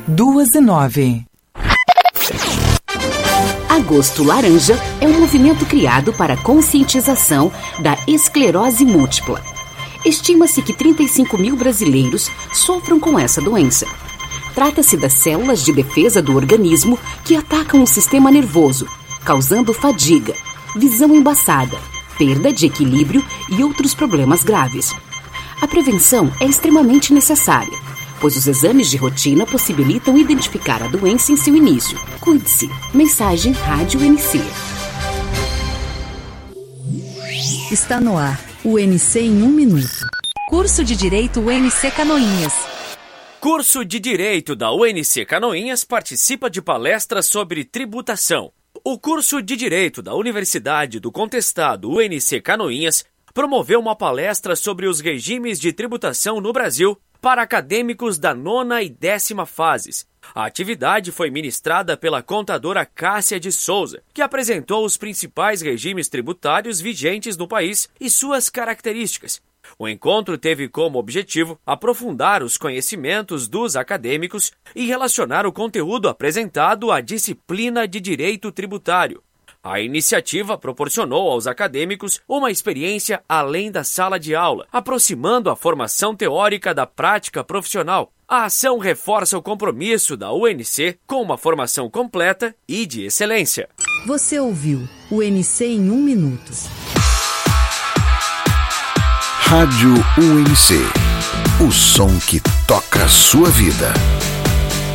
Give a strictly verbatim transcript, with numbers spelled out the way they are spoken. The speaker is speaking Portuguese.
duas e nove. Agosto Laranja é um movimento criado para a conscientização da esclerose múltipla. Estima-se que trinta e cinco mil brasileiros sofram com essa doença. Trata-se das células de defesa do organismo que atacam o sistema nervoso, causando fadiga, visão embaçada, perda de equilíbrio e outros problemas graves. A prevenção é extremamente necessária, pois os exames de rotina possibilitam identificar a doença em seu início. Cuide-se. Mensagem Rádio N C. Está no ar o N C em um minuto. Curso de Direito U N C Canoinhas. Curso de Direito da U N C Canoinhas participa de palestras sobre tributação. O curso de Direito da Universidade do Contestado U N C Canoinhas promoveu uma palestra sobre os regimes de tributação no Brasil para acadêmicos da nona e décima fases. A atividade foi ministrada pela contadora Cássia de Souza, que apresentou os principais regimes tributários vigentes no país e suas características. O encontro teve como objetivo aprofundar os conhecimentos dos acadêmicos e relacionar o conteúdo apresentado à disciplina de direito tributário. A iniciativa proporcionou aos acadêmicos uma experiência além da sala de aula, aproximando a formação teórica da prática profissional. A ação reforça o compromisso da U N C com uma formação completa e de excelência. Você ouviu o N C em um minuto. Rádio U N C. O som que toca a sua vida.